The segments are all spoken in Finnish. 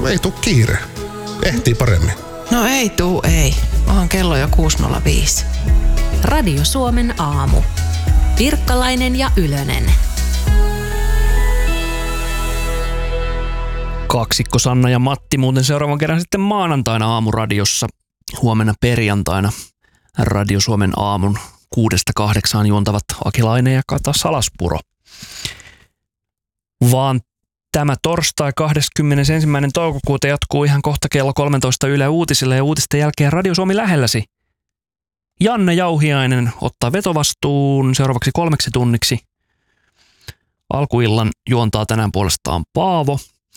ei tuu kiire. Ehtii paremmin. No ei. Onhan kello jo 6.05. Radio Suomen aamu. Pirkkalainen ja Ylönen. Kaksikko Sanna ja Matti muuten seuraavan kerran sitten maanantaina aamuradiossa. Huomenna perjantaina Radio Suomen aamun 6-8 juontavat Akilainen ja Kata Salaspuro. Vaan tämä torstai 21. toukokuuta jatkuu ihan kohta kello 13 Yle Uutisilla ja uutisten jälkeen Radio Suomi lähelläsi. Janne Jauhiainen ottaa vetovastuun seuraavaksi 3 tunniksi. Alkuillan juontaa tänään puolestaan Paavo.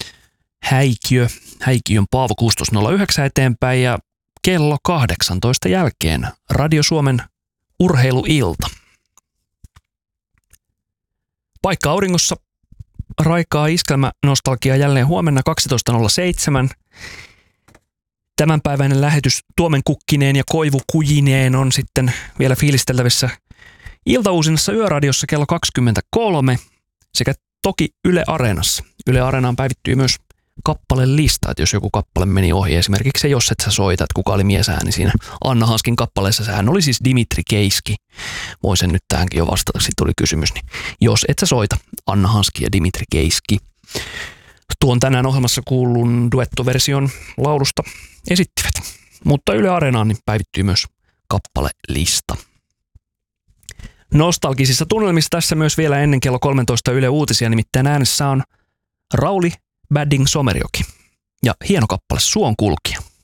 Häikiön Paavo 16.09 eteenpäin ja kello 18 jälkeen Radio Suomen urheiluilta. Paikka auringossa, raikaa iskelmänostalgia jälleen huomenna 12.07. Tämänpäiväinen lähetys Tuomen kukkineen ja Koivu kujineen on sitten vielä fiilisteltävissä iltauusinnassa Yöradiossa kello 23 sekä toki Yle Areenassa. Yle Areenaan päivittyy myös kappalelista, että jos joku kappale meni ohi, esimerkiksi se Jos et sä soita, että kuka oli miesääni siinä Anna Hanskin kappaleessa, sehän oli siis Dimitri Keiski. Voin nyt tähänkin jo vastata, sitten tuli kysymys. Niin Jos et sä soita, Anna Hanski ja Dimitri Keiski. Tuon tänään ohjelmassa kuullun duettoversion laulusta esittivät. Mutta Yle Areenaan niin päivittyy myös kappalelista. Nostalgisissa tunnelmissa tässä myös vielä ennen kello 13 Yle Uutisia, nimittäin äänessä on Rauli Badding Somerjoki ja hieno kappale Suon kulkija.